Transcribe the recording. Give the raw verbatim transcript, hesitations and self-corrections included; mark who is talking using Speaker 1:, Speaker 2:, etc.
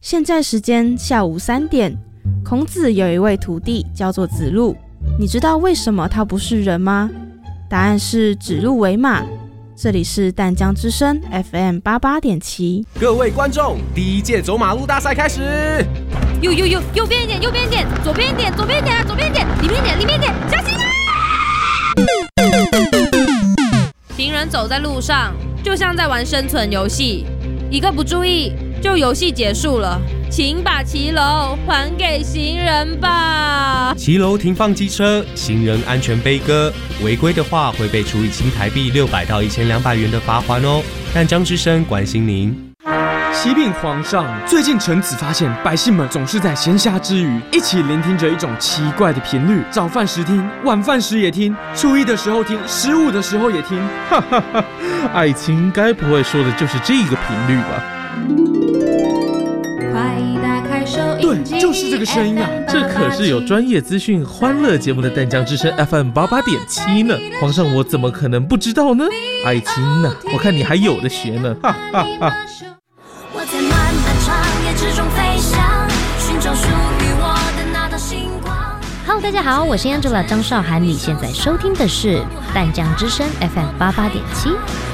Speaker 1: 现在时间下午三点，孔子有一位徒弟叫做子路，你知道为什么他不是人吗？答案是指鹿为马。这里是淡江之声 F M 八八点七。
Speaker 2: 各位观众，第一届走马路大赛开始。
Speaker 3: 右右右，右边一点，右边一点，左边一点，左边一点啊，左边一点，里面一点，里面一点，小心啊！行人走在路上，就像在玩生存游戏，一个不注意，就游戏结束了。请把骑楼还给行人吧。
Speaker 2: 骑楼停放机车，行人安全悲歌，违规的话会被处以新台币六百到一千两百元的罚款哦。淡江之声关心您。
Speaker 4: 启禀皇上，最近臣子发现百姓们总是在闲暇之余一起聆听着一种奇怪的频率，早饭时听，晚饭时也听，初一的时候听，十五的时候也听。
Speaker 5: 哈哈哈，爱卿该不会说的就是这个频率吧？
Speaker 4: 对，就是这个声音啊！
Speaker 5: 这可是有专业资讯、欢乐节目的淡江之声 F M 八八点七呢。皇上，我怎么可能不知道呢？爱卿呐、啊，我看你还有的学呢！哈哈哈。我在漫漫长夜之中飞翔，寻找属于我的那道星光。Hello， 大家好，我是 Angela 张韶涵，你现在收听的是淡江之声 F M 八八点七。